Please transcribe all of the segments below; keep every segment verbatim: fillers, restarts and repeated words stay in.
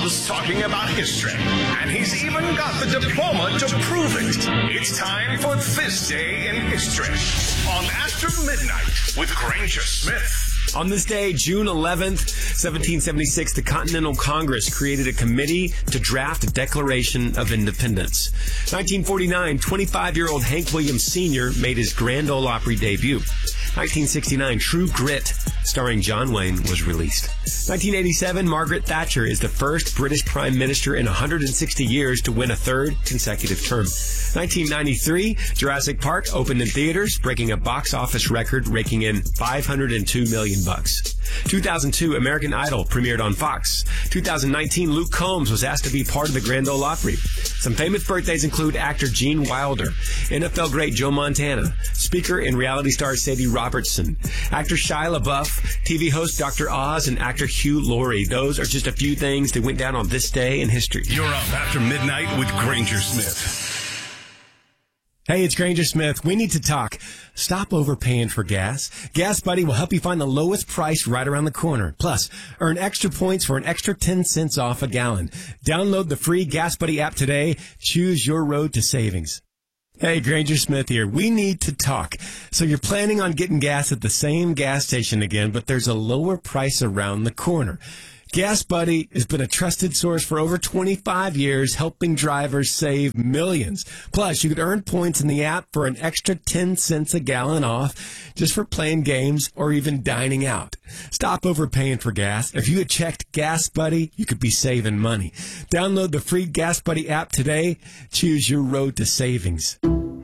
loves talking about history, and he's even got the diploma to prove it. It's time for This Day in History on After Midnight with Granger Smith. On this day, June eleventh, seventeen seventy-six, the Continental Congress created a committee to draft a Declaration of Independence. nineteen forty-nine, twenty-five-year-old Hank Williams Senior made his Grand Ole Opry debut. nineteen sixty-nine, True Grit, starring John Wayne, was released. nineteen eighty-seven, Margaret Thatcher is the first British Prime Minister in one hundred sixty years to win a third consecutive term. nineteen ninety-three, Jurassic Park opened in theaters, breaking a box office record, raking in five hundred two million bucks. two thousand two, American Idol premiered on Fox. two thousand nineteen, Luke Combs was asked to be part of the Grand Ole Opry. Some famous birthdays include actor Gene Wilder, N F L great Joe Montana, speaker and reality star Sadie Robertson, actor Shia LaBeouf, T V host Doctor Oz, and actor Hugh Laurie. Those are just a few things that went down on this day in history. You're up After Midnight with Granger Smith. Hey, it's Granger Smith. We need to talk. Stop overpaying for gas. Gas Buddy will help you find the lowest price right around the corner. Plus, earn extra points for an extra ten cents off a gallon. Download the free Gas Buddy app today. Choose your road to savings. Hey, Granger Smith here. We need to talk. So you're planning on getting gas at the same gas station again, but there's a lower price around the corner. Gas Buddy has been a trusted source for over twenty-five years, helping drivers save millions. Plus, you could earn points in the app for an extra ten cents a gallon off just for playing games or even dining out. Stop overpaying for gas. If you had checked Gas Buddy, you could be saving money. Download the free Gas Buddy app today. Choose your road to savings.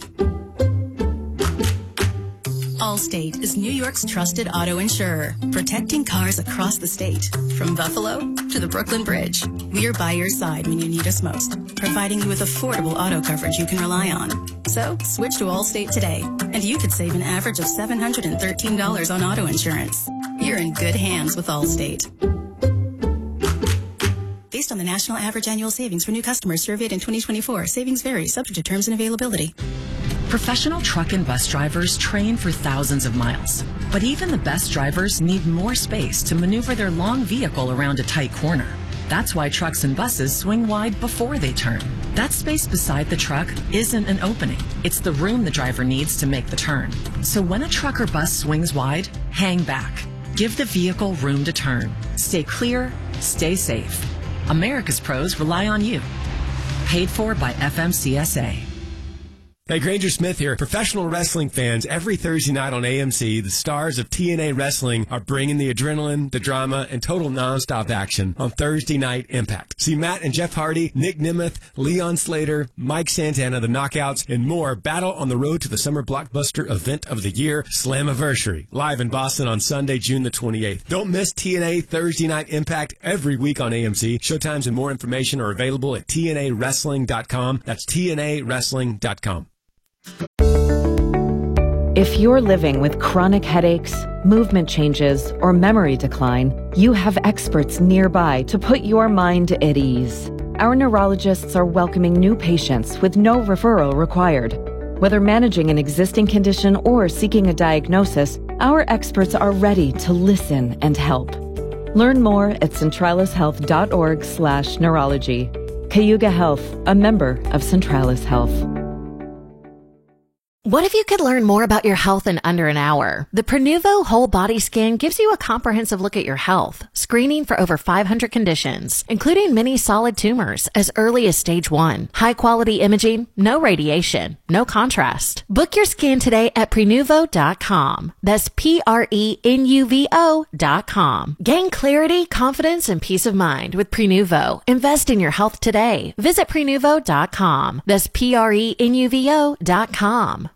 Allstate is New York's trusted auto insurer, protecting cars across the state. From Buffalo to the Brooklyn Bridge, we are by your side when you need us most, providing you with affordable auto coverage you can rely on. So, switch to Allstate today, and you could save an average of seven hundred thirteen dollars on auto insurance. You're in good hands with Allstate. Based on the national average annual savings for new customers surveyed in twenty twenty-four, savings vary, subject to terms and availability. Professional truck and bus drivers train for thousands of miles, but even the best drivers need more space to maneuver their long vehicle around a tight corner. That's why trucks and buses swing wide before they turn. That space beside the truck isn't an opening. It's the room the driver needs to make the turn. So when a truck or bus swings wide, hang back. Give the vehicle room to turn. Stay clear, stay safe. America's pros rely on you. Paid for by F M C S A. Hey, Granger Smith here. Professional wrestling fans, every Thursday night on A M C, the stars of T N A Wrestling are bringing the adrenaline, the drama, and total nonstop action on Thursday Night Impact. See Matt and Jeff Hardy, Nick Nemeth, Leon Slater, Mike Santana, the Knockouts, and more battle on the road to the summer blockbuster event of the year, Slammiversary, live in Boston on Sunday, June the twenty-eighth. Don't miss T N A Thursday Night Impact every week on A M C. Showtimes and more information are available at T N A wrestling dot com. That's T N A wrestling dot com. If you're living with chronic headaches, movement changes, or memory decline, you have experts nearby to put your mind at ease. Our neurologists are welcoming new patients with no referral required. Whether managing an existing condition or seeking a diagnosis, our experts are ready to listen and help. Learn more at centralis health dot org slash neurology. Cayuga Health, a member of Centralis Health. What if you could learn more about your health in under an hour? The Prenuvo Whole Body Scan gives you a comprehensive look at your health, screening for over five hundred conditions, including many solid tumors as early as stage one. High quality imaging, no radiation, no contrast. Book your scan today at Prenuvo dot com. That's P R E N U V O dot com. Gain clarity, confidence, and peace of mind with Prenuvo. Invest in your health today. Visit Prenuvo dot com. That's P R E N U V O dot com.